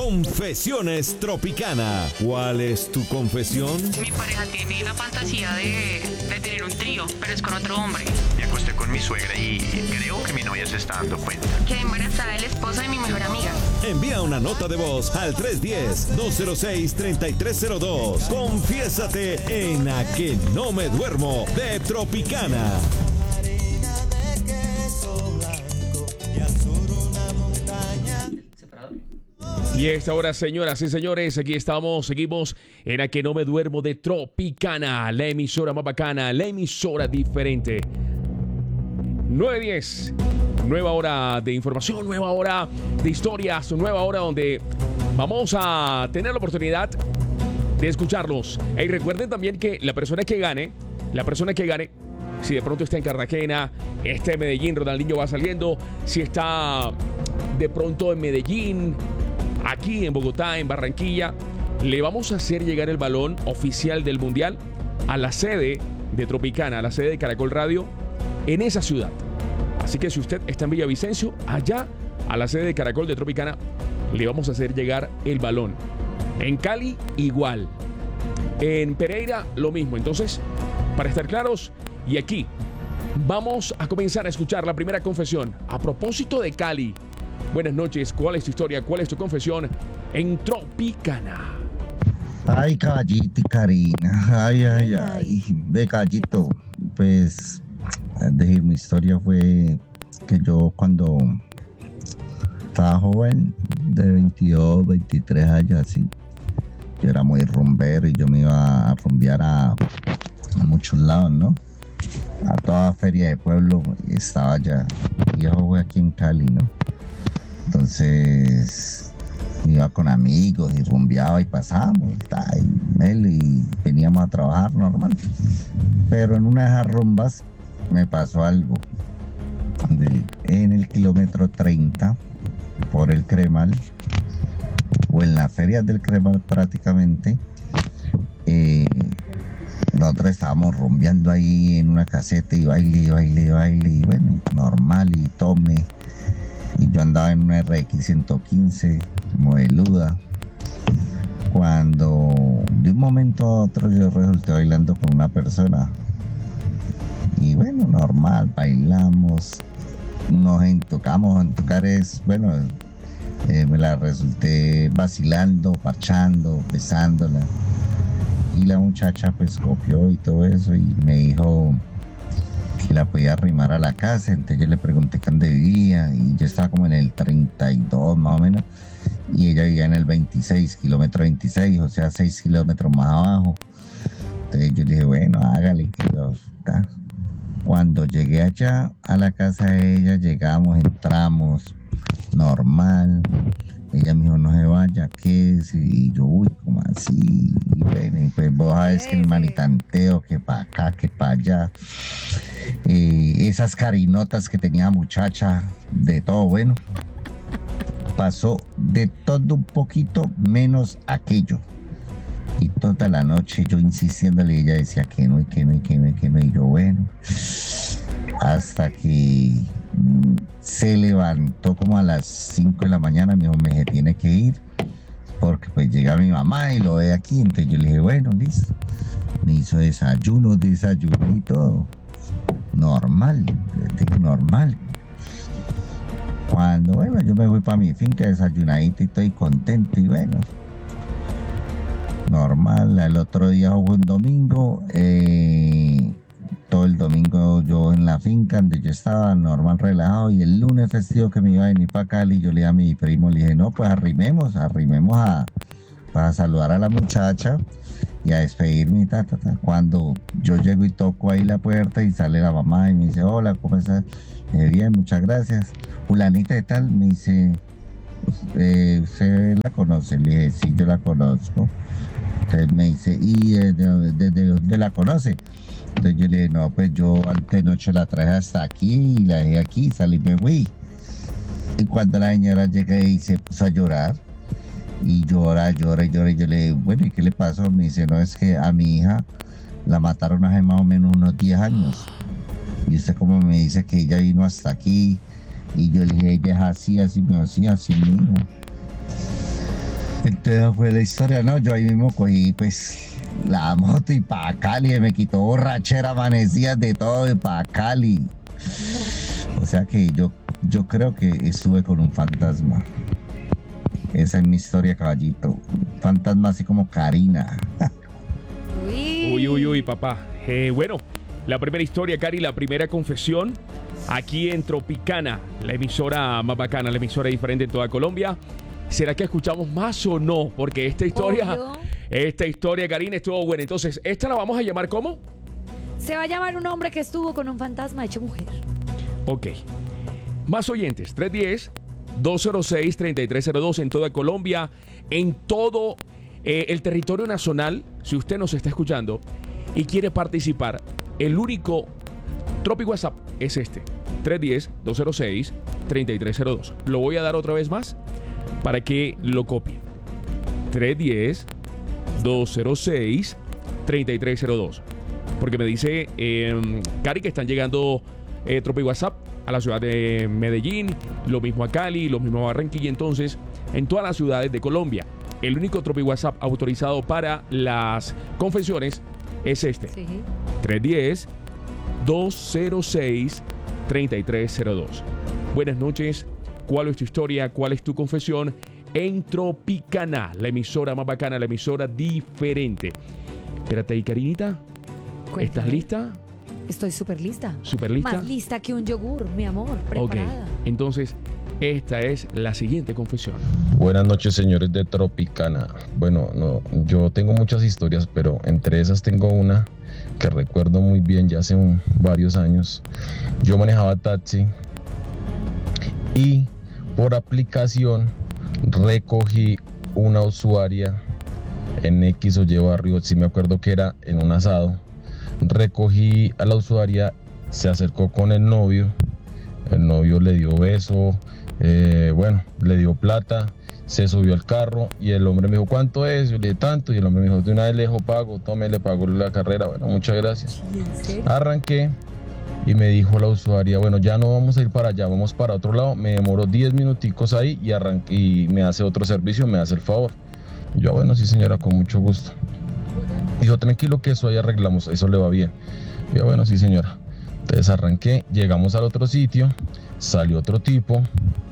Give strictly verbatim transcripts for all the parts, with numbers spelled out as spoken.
Confesiones Tropicana. ¿Cuál es tu confesión? Mi pareja tiene la fantasía de, de tener un trío, pero es con otro hombre. Me acosté con mi suegra y creo que mi novia se está dando cuenta. Quedé embarazada de la esposa de mi mejor amiga. Envía una nota de voz al tres uno cero, dos cero seis, tres tres cero dos. Confiésate en A Que No Me Duermo de Tropicana. Y a esta hora, señoras y señores, aquí estamos, seguimos en A Que No Me Duermo de Tropicana, la emisora más bacana, la emisora diferente. nueve diez, nueva hora de información, nueva hora de historias, nueva hora donde vamos a tener la oportunidad de escucharlos. Y recuerden también que la persona que gane, la persona que gane, si de pronto está en Cartagena, está en Medellín, Ronaldinho va saliendo, si está de pronto en Medellín, aquí en Bogotá, en Barranquilla, le vamos a hacer llegar el balón oficial del Mundial a la sede de Tropicana, a la sede de Caracol Radio, en esa ciudad. Así que si usted está en Villavicencio, allá a la sede de Caracol de Tropicana, le vamos a hacer llegar el balón. En Cali, igual. En Pereira, lo mismo. Entonces, para estar claros, y aquí vamos a comenzar a escuchar la primera confesión. A propósito de Cali, buenas noches, ¿cuál es tu historia? ¿Cuál es tu confesión en Tropicana? Ay, Caballito y Karina, ay, ay, ay, de Caballito, pues, decir, mi historia fue que yo cuando estaba joven, de veintidós, veintitrés años así, yo era muy rumbero y yo me iba a rumbear a, a muchos lados, ¿no? A toda feria de pueblo, y estaba allá, y yo fue aquí en Cali, ¿no? Entonces me iba con amigos y rumbeaba y pasábamos y, él, y veníamos a trabajar normal. Pero en una de esas rumbas me pasó algo. En el kilómetro treinta, por el Cremal, o en las ferias del Cremal prácticamente, eh, nosotros estábamos rumbeando ahí en una caseta y baile, y baile, y baile, y bueno, normal, y tome. Y yo andaba en una R X ciento quince, modeluda, cuando de un momento a otro yo resulté bailando con una persona. Y bueno, normal, bailamos, nos entocamos, entocar es, bueno, eh, me la resulté vacilando, parchando, besándola. Y la muchacha pues copió y todo eso y me dijo que la podía arrimar a la casa. Entonces yo le pregunté dónde vivía y yo estaba como en el treinta y dos más o menos y ella vivía en el veintiséis, kilómetro veintiséis, o sea seis kilómetros más abajo. Entonces yo le dije, bueno, hágale que yo, ¿tá? Cuando llegué allá a la casa de ella, llegamos, entramos normal. Ella me dijo, no se vaya, ¿qué es? Y yo, uy, ¿cómo así? Y bueno, y pues vos sabes que el manitanteo, que para acá, que para allá. Eh, esas carinotas que tenía la muchacha, de todo bueno. Pasó de todo un poquito, menos aquello. Y toda la noche yo insistiéndole, ella decía que no, y que no, y que no, y que no. Y yo, bueno, hasta que se levantó como a las cinco de la mañana, me dijo, me se tiene que ir, porque pues llega mi mamá y lo ve aquí. Entonces yo le dije, bueno, listo. Me hizo desayuno, desayuno y todo. Normal, normal. Cuando, bueno, yo me voy para mi finca desayunadito y estoy contento y bueno. Normal, el otro día fue un domingo, eh, todo el domingo yo en la finca donde yo estaba, normal, relajado, y el lunes festivo que me iba a venir para Cali, yo le dije a mi primo, le dije, no, pues arrimemos, arrimemos a, para saludar a la muchacha y a despedirme y ta, ta, ta. Cuando yo llego y toco ahí la puerta y sale la mamá y me dice, hola, ¿cómo estás? Le dije, bien, muchas gracias. Fulanita de tal, me dice, eh, ¿usted la conoce? Le dije, sí, yo la conozco. Entonces me dice, ¿y desde de, de, de la conoce? Entonces yo le dije, no, pues yo antenoche la traje hasta aquí y la dejé aquí, salí y me fui. Y cuando la señora llega y se puso a llorar, y llora, llora, llora, y yo le dije, bueno, ¿y qué le pasó? Me dice, no, es que a mi hija la mataron hace más o menos unos diez años. Y usted como me dice que ella vino hasta aquí, y yo le dije, ella es así, así, me así, así mismo. Entonces fue la historia, ¿no? Yo ahí mismo cogí, pues, la moto y pa' Cali, me quitó borrachera, amanecía de todo y pa' Cali. O sea que yo, yo creo que estuve con un fantasma. Esa es mi historia, caballito. Un fantasma así como Karina. Uy. Uy, uy, uy, papá. Eh, bueno, la primera historia, Cari, la primera confesión aquí en Tropicana, la emisora más bacana, la emisora diferente en toda Colombia. ¿Será que escuchamos más o no? Porque esta historia, Obvio. esta historia, Karina, estuvo buena. Entonces, ¿esta la vamos a llamar cómo? Se va a llamar un hombre que estuvo con un fantasma hecho mujer. Ok. Más oyentes, tres uno cero, dos cero seis, tres tres cero dos en toda Colombia, en todo eh, el territorio nacional. Si usted nos está escuchando y quiere participar, el único Tropi WhatsApp es este, tres uno cero, dos cero seis, tres tres cero dos. Lo voy a dar otra vez más para que lo copien. tres uno cero, dos cero seis, tres tres cero dos. Porque me dice eh, Cari que están llegando eh, Tropi WhatsApp a la ciudad de Medellín, lo mismo a Cali, lo mismo a Barranquilla. Entonces, en todas las ciudades de Colombia, el único Tropi WhatsApp autorizado para las confesiones es este, Sí. tres uno cero, dos cero seis, tres tres cero dos. Buenas noches, ¿cuál es tu historia? ¿Cuál es tu confesión? En Tropicana, la emisora más bacana, la emisora diferente. Espérate ahí, Karinita. Cuéntame. ¿Estás lista? Estoy súper lista. ¿Súper lista? Más lista que un yogur, mi amor. Ok, Preparada. entonces esta es la siguiente confesión. Buenas noches, señores de Tropicana. Bueno, no, yo tengo muchas historias, pero entre esas tengo una que recuerdo muy bien ya hace un- varios años. Yo manejaba taxi y por aplicación recogí una usuaria en X o Y barrio, sí me acuerdo que era en un asado. Recogí a la usuaria, se acercó con el novio, el novio le dio beso, eh, bueno, le dio plata, se subió al carro y el hombre me dijo, ¿cuánto es? Yo le dije, tanto, y el hombre me dijo, de una vez le dejo pago, tome, le pagó la carrera, bueno, muchas gracias. ¿En serio? Arranqué y me dijo la usuaria, bueno, ya no vamos a ir para allá, vamos para otro lado. Me demoró diez minuticos ahí y, arranqué, y me hace otro servicio, me hace el favor. Yo, bueno, sí señora, con mucho gusto. Dijo, tranquilo que eso ahí arreglamos, eso le va bien. Yo, bueno, sí señora. Entonces arranqué, llegamos al otro sitio, salió otro tipo,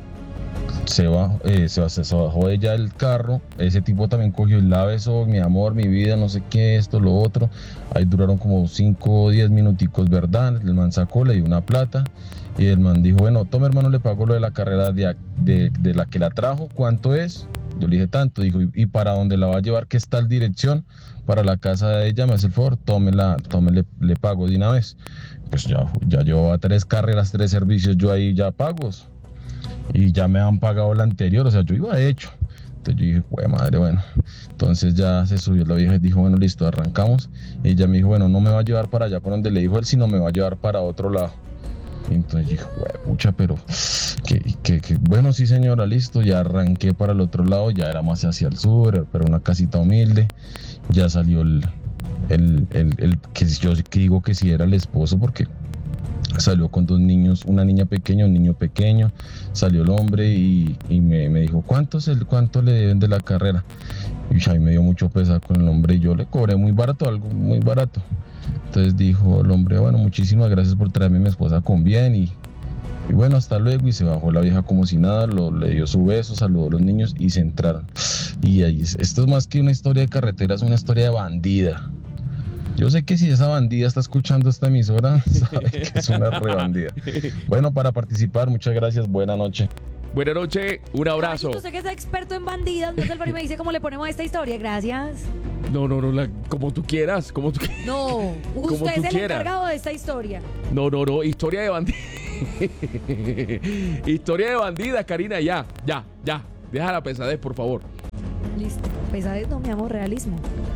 se bajó, eh, se, se bajó de ella el carro, ese tipo también cogió y la besó, mi amor, mi vida, no sé qué, esto, lo otro. Ahí duraron como cinco o diez minuticos, ¿verdad? El man sacó, le dio una plata y el man dijo, bueno, toma hermano, le pago lo de la carrera de, de, de la que la trajo, ¿cuánto es? Yo le dije tanto, dijo, ¿y, y para dónde la va a llevar? ¿Qué es tal dirección? Para la casa de ella, me hace el favor, tómela, tómele, le pago de una vez. Pues ya, ya llevaba tres carreras, tres servicios, yo ahí ya pagos. Y ya me han pagado la anterior, o sea, yo iba hecho. Entonces yo dije, güey, madre, bueno. Entonces ya se subió la vieja y dijo, bueno, listo, arrancamos. Y ella me dijo, bueno, no me va a llevar para allá por donde le dijo él, sino me va a llevar para otro lado. Y entonces dije, güey, pucha, pero que, que, que, bueno, sí señora, listo. Ya arranqué para el otro lado, ya era más hacia el sur, pero una casita humilde. Ya salió el, el, el, el que yo que digo que sí era el esposo, porque salió con dos niños, una niña pequeña, un niño pequeño. Salió el hombre y, y me, me dijo, ¿cuánto, es el, ¿cuánto le deben de la carrera? Y ahí me dio mucho pesar con el hombre y yo le cobré muy barato, algo muy barato. Entonces dijo el hombre, bueno, muchísimas gracias por traerme a mi esposa con bien y, y bueno, hasta luego. Y se bajó la vieja como si nada, lo, le dio su beso, saludó a los niños y se entraron. Y ahí, esto es más que una historia de carretera, es una historia de bandida. Yo sé que si esa bandida está escuchando esta emisora, sabe que es una re bandida. Bueno, para participar, muchas gracias, buena noche. Buenas noches, un abrazo. Caballito, usted que es experto en bandidas, no sé el y me dice cómo le ponemos a esta historia. Gracias. No, no, no, la- como tú quieras, como tú quieras. No, Como usted tú es el quieras. encargado de esta historia. No, no, no, historia de bandida. Historia de bandida, Karina, ya, ya, ya. Deja la pesadez, por favor. Listo. Pesadez no, mi amor, realismo.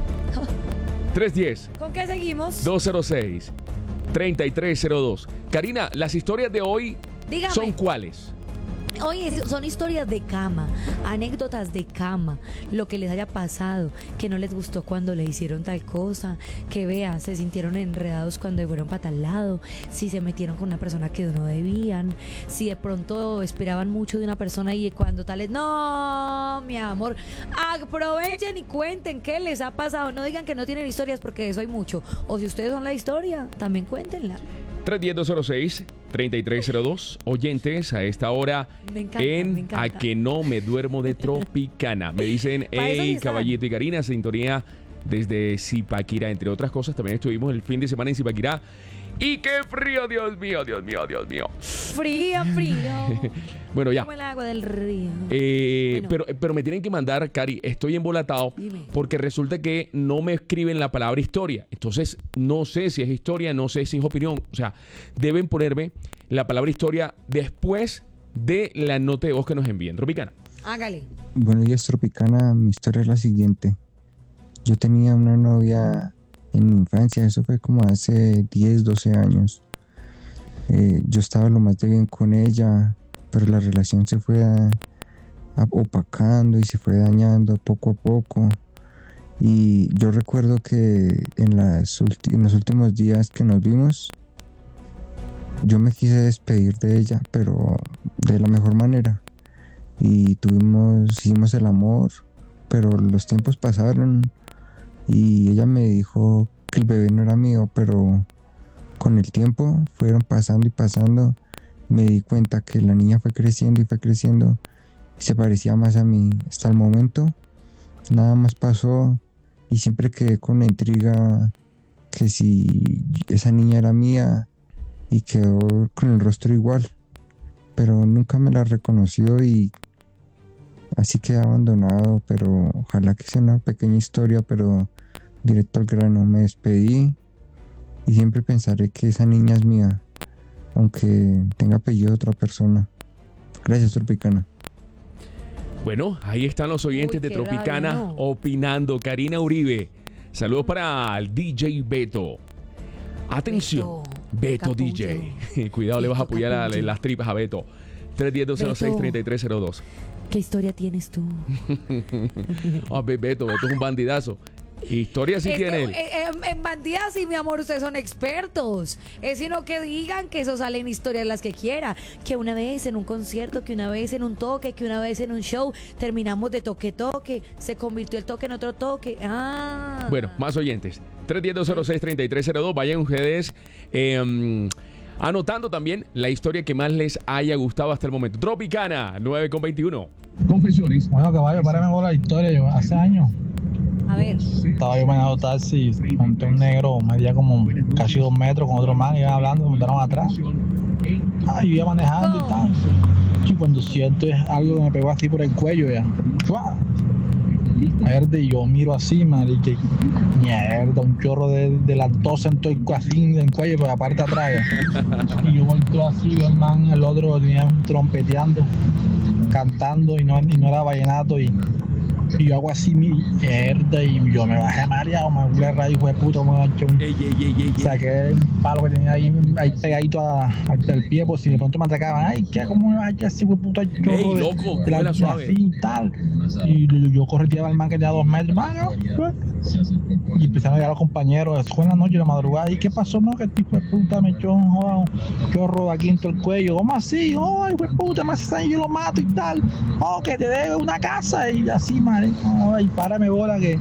tres uno cero, ¿Con qué seguimos? dos cero seis, tres tres cero dos. Karina, las historias de hoy Dígame. son cuáles. Oye, son historias de cama, anécdotas de cama, lo que les haya pasado, que no les gustó cuando le hicieron tal cosa, que vean, se sintieron enredados cuando fueron para tal lado, si se metieron con una persona que no debían, si de pronto esperaban mucho de una persona y cuando tal es, no, mi amor, aprovechen y cuenten qué les ha pasado, no digan que no tienen historias porque eso hay mucho, o si ustedes son la historia, también cuéntenla. tres uno cero, dos cero seis, tres tres cero dos. Oyentes, a esta hora Me encanta, en me encanta. A que no me duermo de Tropicana. Me dicen, Para eso hey, sí están. Caballito y Karina, sintonía desde Zipaquirá, entre otras cosas. También estuvimos el fin de semana en Zipaquirá. ¡Y qué frío, Dios mío, Dios mío, Dios mío! Frío, frío. Bueno, ya. Como el agua del río. Eh, Bueno. pero, pero me tienen que mandar, Cari, estoy embolatado Dime. porque resulta que no me escriben la palabra historia. Entonces, no sé si es historia, no sé si es opinión. O sea, deben ponerme la palabra historia después de la nota de voz que nos envíen. Tropicana. Hágale. Buenos días, Tropicana. Mi historia es la siguiente. Yo tenía una novia en mi infancia, eso fue como hace diez, doce años. Eh, yo estaba lo más de bien con ella, pero la relación se fue a- a- opacando y se fue dañando poco a poco. Y yo recuerdo que en, las ulti- en los últimos días que nos vimos, yo me quise despedir de ella, pero de la mejor manera. Y tuvimos, hicimos el amor, pero los tiempos pasaron y ella me dijo que el bebé no era mío, pero con el tiempo fueron pasando y pasando, me di cuenta que la niña fue creciendo y fue creciendo y se parecía más a mí. Hasta el momento nada más pasó y siempre quedé con la intriga que si esa niña era mía, y quedó con el rostro igual, pero nunca me la reconoció y así quedé abandonado. Pero ojalá que sea una pequeña historia, pero directo al grano. Me despedí y siempre pensaré que esa niña es mía, aunque tenga apellido de otra persona. Gracias, Tropicana. Bueno, ahí están los oyentes Uy, de qué Tropicana raro, ¿no? opinando. Karina Uribe. Saludos para el D J Beto. Atención, Beto, Beto, D J. Cuidado, le vas a Beto apoyar a- Capullo. las tripas a Beto. tres uno cero, dos cero seis, tres tres cero dos. ¿Qué historia tienes tú? Ah, Be- Beto, Beto es un bandidazo. Historia sí Es que, tiene él. eh, eh, en bandidas, sí, mi amor, ustedes son expertos. Es sino que digan que eso sale en historias las que quiera. Que una vez en un concierto, que una vez en un toque, que una vez en un show, terminamos de toque toque, se convirtió el toque en otro toque. Ah. Bueno, más oyentes. tres uno cero, dos cero seis, tres tres cero dos. Vayan ustedes eh, anotando también la historia que más les haya gustado hasta el momento. Tropicana, nueve con veintiuno. Confesiones. Bueno, caballo, párame con la historia. Yo hace años A ver. estaba yo manejando taxi, monté un negro, medía como casi dos metros con otro man, iban hablando, me montaron atrás. Ah, yo iba manejando y tal. Y cuando siento es algo que me pegó así por el cuello ya. ¡Fua! Mierda, y yo miro así, marica, y mierda, un chorro de, de lactosa en todo el, así, en el cuello, pero aparte atrás ya. Y yo volteo así, veo el man, el otro tenía trompeteando, cantando, y no, y no era vallenato, y, y yo hago así, mi mierda, y yo me bajé mareado, me fui a raíz, hijo de puta, me eché un... Ey, ey, ey, ey, ey. Saqué el palo que tenía ahí, ahí pegadito a- hasta el pie, por si de pronto me atacaban. Ay, ¿qué? ¿Cómo me vas a echar así, hijo de puta? Ey, chorro de- loco, de la- vuela de suave. así y tal. Y yo, yo correteaba al man que tenía dos metros. Man, ah, pues. Y empezaron a llegar los compañeros. Eso fue en la noche, de la madrugada. ¿Y qué pasó? No, que el tipo de puta me echó un joda, un chorro de aquí en todo el cuello. ¿Cómo así? Oh, hijo de puta, me hace daño, yo lo mato y tal. Oh, que te debe una casa. Y así, madre. Oh, y párame bola que...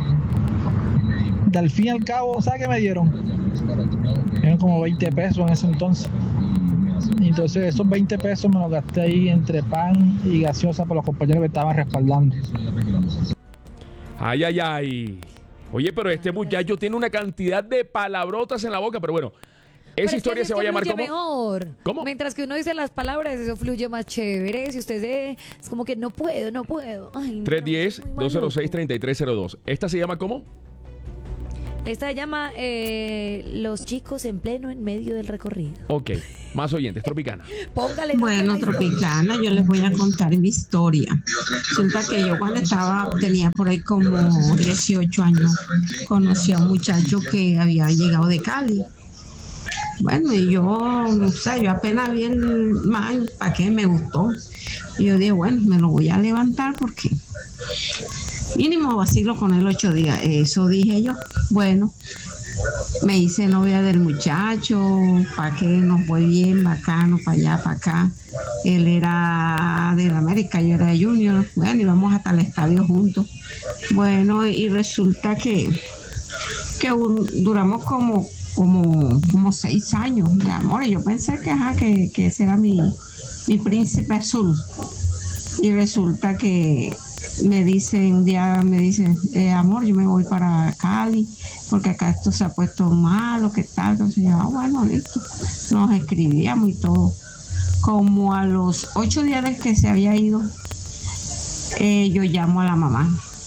Al fin y al cabo, ¿sabes qué me dieron? Me dieron como veinte pesos en ese entonces. Y entonces esos veinte pesos me los gasté ahí entre pan y gaseosa para los compañeros que estaban respaldando. Ay, ay, ay. Oye, pero este muchacho tiene una cantidad de palabrotas en la boca, pero bueno, esa Pero es historia que se va a que llamar fluye como... mejor. ¿Cómo? Mientras que uno dice las palabras, eso fluye más chévere. Si usted se- es como que no puedo, no puedo. Ay, no, tres uno cero, muy dos cero seis, maluco. tres tres cero dos. ¿Esta se llama cómo? Esta se llama eh, Los chicos en pleno en medio del recorrido. Ok, más oyentes, Tropicana. Póngale. Bueno, Tropicana, yo les voy a contar mi historia. Resulta que yo cuando estaba, tenía por ahí como dieciocho años, conocí a un muchacho que había llegado de Cali. Bueno, y yo, o sea, yo apenas vi el man, ¿para qué? Me gustó. Y yo dije, bueno, me lo voy a levantar porque mínimo vacilo con él ocho días. Eso dije yo. Bueno, me hice novia del muchacho, para que nos fue bien, bacano, para allá, para acá. Él era de la América, yo era de Junior. Bueno, íbamos hasta el estadio juntos. Bueno, y resulta que, que un, duramos como, como, como seis años de amor. Y yo pensé que, ajá, que, que ese era mi, mi príncipe azul. Y resulta que me dice, un día me dice, eh, amor, yo me voy para Cali, porque acá esto se ha puesto malo, ¿qué tal? Entonces yo, ah, bueno, listo. Nos escribíamos y todo. Como a los ocho días de que se había ido, eh, yo llamo a la mamá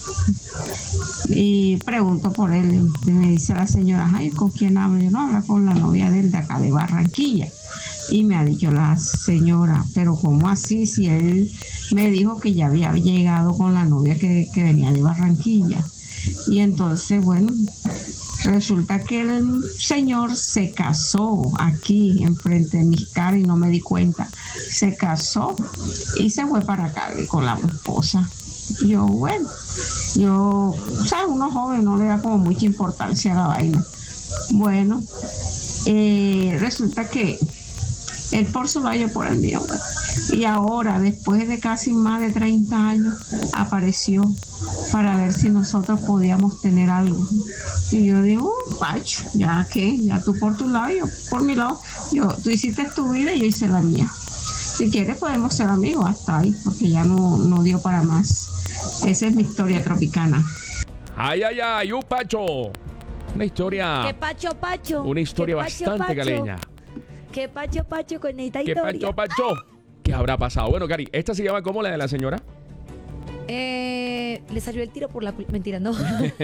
y pregunto por él. Y me dice la señora, ay, ¿con quién hablo? Yo no, habla con la novia de él de acá de Barranquilla. Y me ha dicho la señora, pero ¿cómo así? Si él me dijo que ya había llegado con la novia que, que venía de Barranquilla. Y entonces, bueno, resulta que el señor se casó aquí enfrente de mis caras y no me di cuenta. Se casó y se fue para acá con la esposa. Yo, bueno, yo, ¿sabes? Uno joven no le da como mucha importancia a la vaina. Bueno, eh, resulta que él por su lado, yo por el mío. Y ahora, después de casi más de treinta años, apareció para ver si nosotros podíamos tener algo. Y yo digo, oh, Pacho, ya que, ya tú por tu lado, yo por mi lado. Yo, tú hiciste tu vida y yo hice la mía. Si quieres podemos ser amigos hasta ahí, porque ya no, no dio para más. Esa es mi historia tropicana. Ay, ay, ay, un Pacho. Una historia. ¿Qué Pacho, Pacho? Una historia ¿Qué Pacho, bastante Pacho? caleña. ¿Qué Pacho, Pacho con esta ¿Qué historia? Pacho, Pacho? ¿Qué habrá pasado? Bueno, Cari, ¿esta se llama como la de la señora? Eh, le salió el tiro por la... cul- Mentira, no.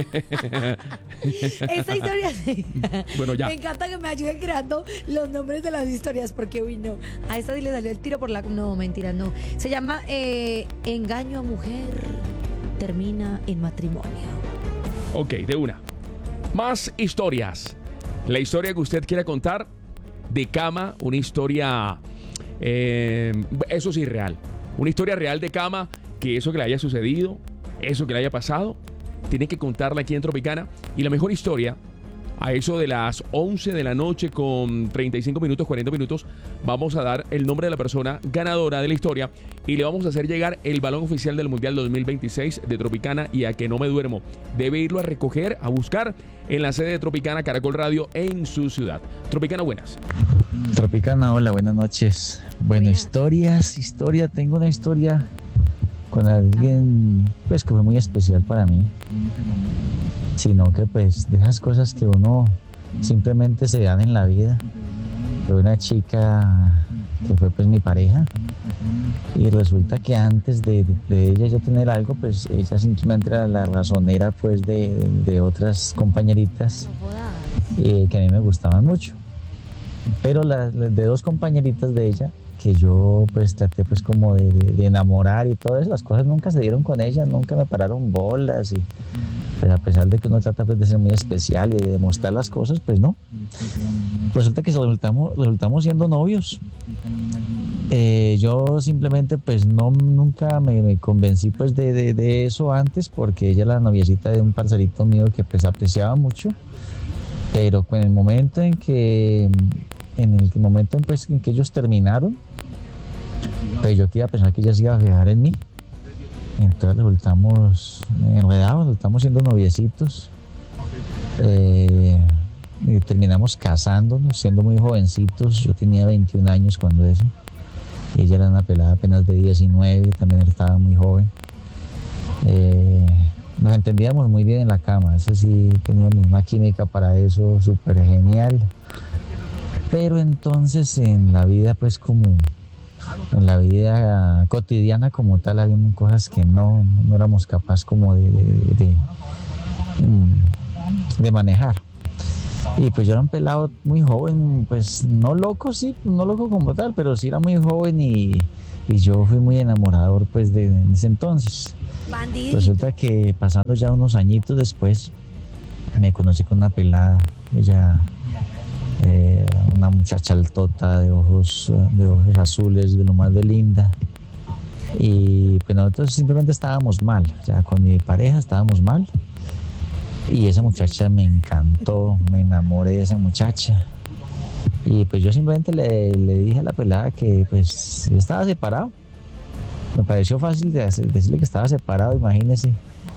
Esta historia... Bueno, ya. Me encanta que me ayuden creando los nombres de las historias porque, uy, no. A esta sí le salió el tiro por la... No, mentira, no. Se llama eh, Engaño a mujer termina en matrimonio. Ok, de una. Más historias. La historia que usted quiera contar de cama, una historia... Eh, eso sí, real. Una historia real de cama, que eso que le haya sucedido, eso que le haya pasado, tiene que contarla aquí en Tropicana. Y la mejor historia, a eso de las once de la noche con treinta y cinco minutos, cuarenta minutos, vamos a dar el nombre de la persona ganadora de la historia y le vamos a hacer llegar el balón oficial del Mundial dos mil veintiséis de Tropicana y A Que No Me Duermo. Debe irlo a recoger, a buscar en la sede de Tropicana Caracol Radio en su ciudad. Tropicana, buenas. Tropicana, hola, buenas noches. Bueno, historias, historia, tengo una historia con alguien pues que fue muy especial para mí, sino que pues de esas cosas que uno simplemente se dan en la vida. Fue una chica que fue pues mi pareja y resulta que antes de, de ella yo tener algo, pues ella simplemente era la razonera pues de, de otras compañeritas eh, que a mí me gustaban mucho, pero las de dos compañeritas de ella que yo pues traté pues como de, de, de enamorar y todas las cosas nunca se dieron con ella, nunca me pararon bolas y pues a pesar de que uno trata pues de ser muy especial y de demostrar las cosas, pues no. Resulta que resultamos, resultamos siendo novios. Eh, yo simplemente pues no, nunca me, me convencí pues de, de, de eso antes porque ella era la noviecita de un parcerito mío que pues apreciaba mucho, pero en el momento en que en el momento en, pues, en que ellos terminaron, pues yo quería pensar que ella se iba a fijar en mí. Entonces resultamos enredados, resultamos siendo noviecitos. Eh, y terminamos casándonos, siendo muy jovencitos. Yo tenía veintiún años cuando eso. Y ella era una pelada apenas de diecinueve, también estaba muy joven. Eh, nos entendíamos muy bien en la cama, eso sí, teníamos una química para eso súper genial. Pero entonces en la vida pues como en la vida cotidiana como tal había cosas que no, no éramos capaces como de, de, de, de manejar. Y pues yo era un pelado muy joven, pues no loco, sí, no loco como tal, pero sí era muy joven y, y yo fui muy enamorador pues de, de ese entonces. Bandidito. Resulta que pasando ya unos añitos después me conocí con una pelada, ella... Eh, una muchacha altota de ojos, de ojos azules, de lo más de linda. Y pues nosotros simplemente estábamos mal, o sea, con mi pareja estábamos mal. Y esa muchacha me encantó, me enamoré de esa muchacha. Y pues yo simplemente le, le dije a la pelada que pues yo estaba separado. Me pareció fácil de hacer, decirle que estaba separado, imagínese.